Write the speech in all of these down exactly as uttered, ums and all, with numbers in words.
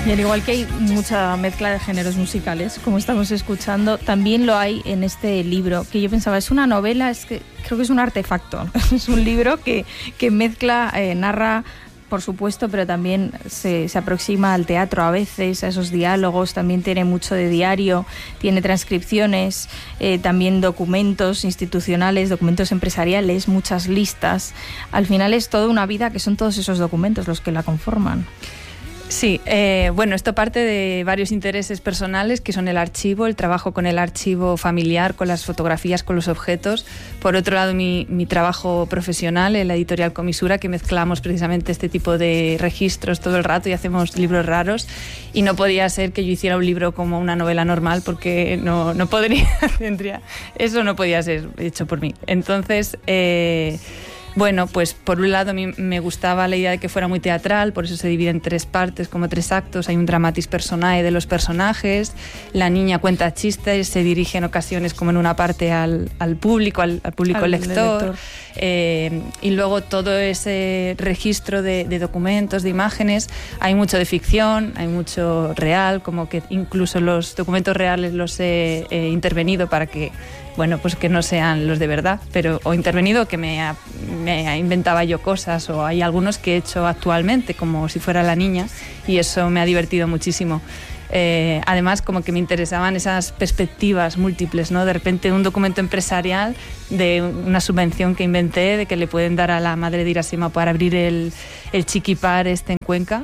Y al igual que hay mucha mezcla de géneros musicales, como estamos escuchando, también lo hay en este libro, que yo pensaba, es una novela, es que creo que es un artefacto. Es un libro que, que mezcla, eh, narra, por supuesto, pero también se, se aproxima al teatro a veces, a esos diálogos, también tiene mucho de diario, tiene transcripciones, eh, también documentos institucionales, documentos empresariales, muchas listas. Al final es toda una vida que son todos esos documentos los que la conforman. Sí, eh, bueno, esto parte de varios intereses personales, que son el archivo, el trabajo con el archivo familiar, con las fotografías, con los objetos. Por otro lado, mi, mi trabajo profesional en la editorial Comisura, que mezclamos precisamente este tipo de registros todo el rato y hacemos libros raros. Y no podía ser que yo hiciera un libro como una novela normal, porque no, no podría, tendría, eso no podía ser hecho por mí. Entonces... Eh, Bueno, pues por un lado a mí me gustaba la idea de que fuera muy teatral, por eso se divide en tres partes, como tres actos. Hay un dramatis personae de los personajes, la niña cuenta chistes, se dirige en ocasiones como en una parte al, al público, al, al público al lector, lector. Eh, y luego todo ese registro de, de documentos, de imágenes. Hay mucho de ficción, hay mucho real, como que incluso los documentos reales los he, he intervenido para que... bueno, pues que no sean los de verdad, pero o intervenido que me, me inventaba yo cosas, o hay algunos que he hecho actualmente como si fuera la niña, y eso me ha divertido muchísimo. Eh, además, como que me interesaban esas perspectivas múltiples, ¿no? De repente un documento empresarial de una subvención que inventé, de que le pueden dar a la madre de Irasema para abrir el, el Chiquipar este en Cuenca.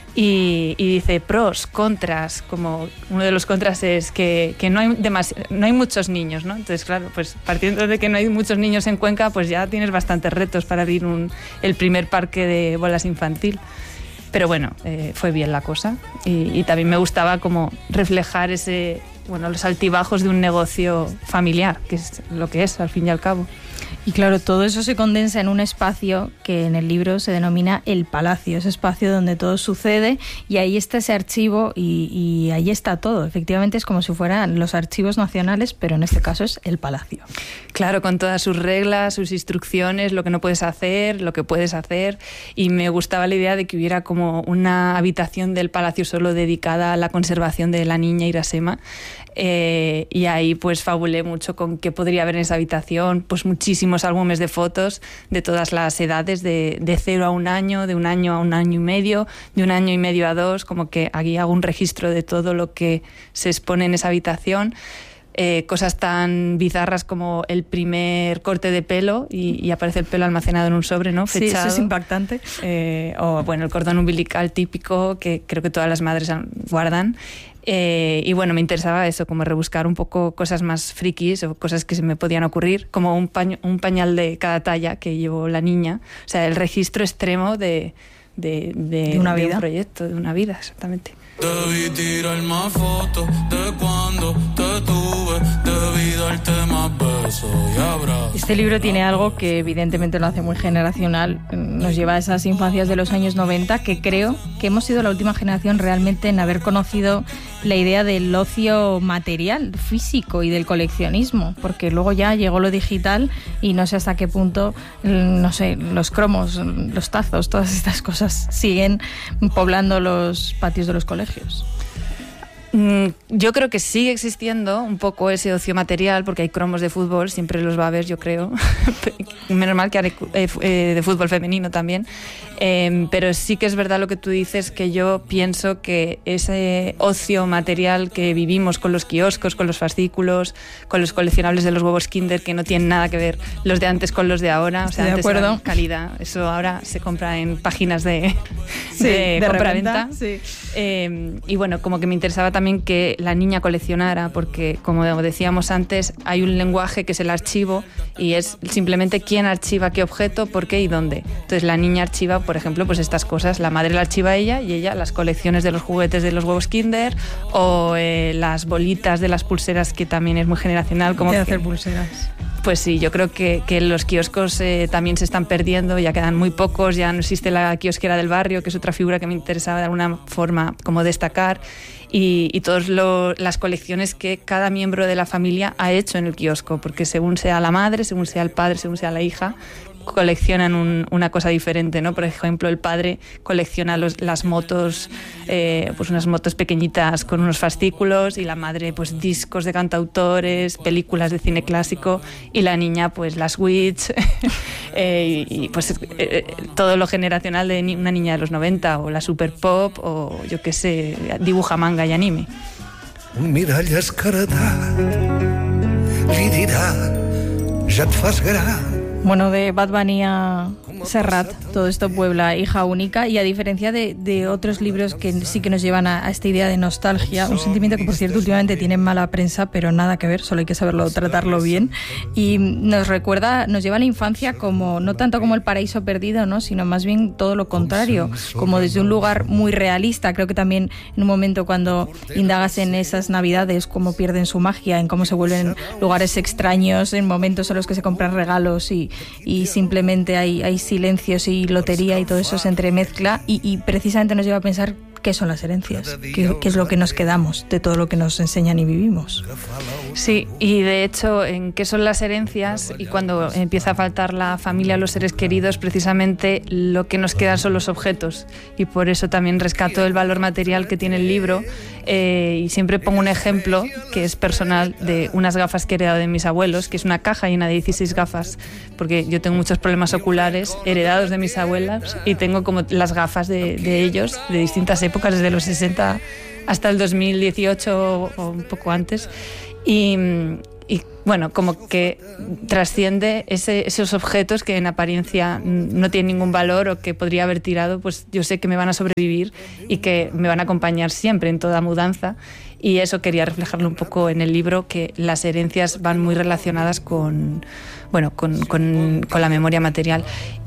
Y, y dice pros, contras, como uno de los contras es que, que no, hay demasi- no hay muchos niños, ¿no? Entonces, claro, pues partiendo de que no hay muchos niños en Cuenca, pues ya tienes bastantes retos para abrir un, el primer parque de bolas infantil. Pero bueno, eh, fue bien la cosa, y, y también me gustaba como reflejar ese, bueno, los altibajos de un negocio familiar, que es lo que es al fin y al cabo. Y claro, todo eso se condensa en un espacio que en el libro se denomina el Palacio, ese espacio donde todo sucede, y ahí está ese archivo y, y ahí está todo. Efectivamente es como si fueran los archivos nacionales, pero en este caso es el Palacio. Claro, con todas sus reglas, sus instrucciones, lo que no puedes hacer, lo que puedes hacer, y me gustaba la idea de que hubiera como una habitación del Palacio solo dedicada a la conservación de la niña Irasema. Eh, y ahí pues fabulé mucho con qué podría haber en esa habitación, pues muchísimos álbumes de fotos de todas las edades, de, de cero a un año, de un año a un año y medio, de un año y medio a dos, como que aquí hago un registro de todo lo que se expone en esa habitación. Eh, cosas tan bizarras como el primer corte de pelo y, y aparece el pelo almacenado en un sobre, ¿no? Fechado. Sí, eso es impactante. Eh, o bueno, el cordón umbilical típico que creo que todas las madres guardan. Eh, y bueno, me interesaba eso, como rebuscar un poco cosas más frikis o cosas que se me podían ocurrir, como un, paño, un pañal de cada talla que llevó la niña. O sea, el registro extremo de, de, de, de, una de vida. un proyecto, de una vida, exactamente. Debí tirar más fotos de cuando te tuve, debí darte más besos y abrazos. Este libro tiene algo que evidentemente lo hace muy generacional, nos lleva a esas infancias de los años noventa, que creo que hemos sido la última generación realmente en haber conocido la idea del ocio material, físico y del coleccionismo, porque luego ya llegó lo digital y no sé hasta qué punto, no sé, los cromos, los tazos, todas estas cosas siguen poblando los patios de los colegios. Yo creo que sigue existiendo un poco ese ocio material, porque hay cromos de fútbol, siempre los va a haber, yo creo. Menos mal que hay de fútbol femenino también. Eh, pero sí que es verdad lo que tú dices, que yo pienso que ese ocio material que vivimos con los kioscos, con los fascículos, con los coleccionables de los huevos Kinder, que no tienen nada que ver los de antes con los de ahora. O sea, de antes acuerdo. Era calidad. Eso ahora se compra en páginas de, sí, de, de compra-venta. Sí. Eh, y bueno, como que me interesaba también que la niña coleccionara, porque como decíamos antes, hay un lenguaje que es el archivo, y es simplemente quién archiva qué objeto, por qué y dónde. Entonces la niña archiva, por ejemplo, pues estas cosas, la madre la archiva a ella, y ella las colecciones de los juguetes de los huevos Kinder, o eh, las bolitas de las pulseras, que también es muy generacional. Como de que, hacer pulseras. Pues sí, yo creo que, que los kioscos eh, también se están perdiendo, ya quedan muy pocos, ya no existe la kiosquera del barrio, que es otra figura que me interesaba de alguna forma como destacar, y, y todas las colecciones que cada miembro de la familia ha hecho en el kiosco, porque según sea la madre, según sea el padre, según sea la hija, coleccionan un, una cosa diferente, ¿no? Por ejemplo, el padre colecciona los, las motos, eh, pues unas motos pequeñitas con unos fascículos, y la madre pues discos de cantautores, películas de cine clásico, y la niña pues las Witch, eh, y, y pues eh, todo lo generacional de una niña de los noventa, o la super pop, o yo qué sé, dibuja manga y anime. Un mirall escaredat li dirà, ja et fas gran. Bueno, de Bad Bunny a Serrat, todo esto Puebla, hija única, y a diferencia de, de otros libros que sí que nos llevan a, a esta idea de nostalgia, un sentimiento que por cierto últimamente tiene mala prensa, pero nada que ver, solo hay que saberlo tratarlo bien, y nos recuerda, nos lleva a la infancia como, no tanto como el paraíso perdido, ¿no?, sino más bien todo lo contrario, como desde un lugar muy realista. Creo que también en un momento cuando indagas en esas navidades, cómo pierden su magia, en cómo se vuelven lugares extraños, en momentos en los que se compran regalos y, y simplemente hay, hay silencios y lotería y todo eso se entremezcla, y, y precisamente nos lleva a pensar qué son las herencias, qué, qué es lo que nos quedamos de todo lo que nos enseñan y vivimos. Sí, y de hecho, en qué son las herencias, y cuando empieza a faltar la familia o los seres queridos, precisamente lo que nos quedan son los objetos, y por eso también rescato el valor material que tiene el libro, eh, y siempre pongo un ejemplo que es personal de unas gafas que he heredado de mis abuelos, que es una caja llena de dieciséis gafas, porque yo tengo muchos problemas oculares heredados de mis abuelas, y tengo como las gafas de, de ellos, de distintas épocas, desde los sesenta hasta el dos mil dieciocho o un poco antes, y, y bueno, como que trasciende ese, esos objetos que en apariencia no tienen ningún valor o que podría haber tirado, pues yo sé que me van a sobrevivir y que me van a acompañar siempre en toda mudanza, y eso quería reflejarlo un poco en el libro, que las herencias van muy relacionadas con, bueno, con, con, con la memoria material.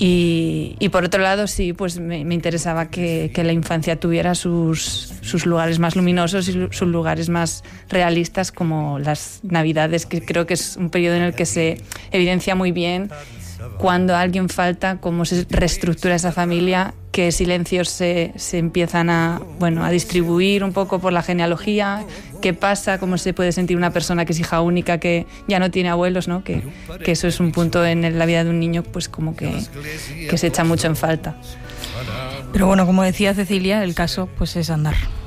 Y, y por otro lado, sí, pues me, me interesaba que, que la infancia tuviera sus, sus lugares más luminosos y sus lugares más realistas, como las Navidades, que creo que es un periodo en el que se evidencia muy bien cuando alguien falta, cómo se reestructura esa familia, qué silencios se, se empiezan a, bueno, a distribuir un poco por la genealogía, qué pasa, cómo se puede sentir una persona que es hija única, que ya no tiene abuelos, ¿no? Que, que eso es un punto en la vida de un niño pues como que, que se echa mucho en falta. Pero bueno, como decía Cecilia, el caso pues es andar.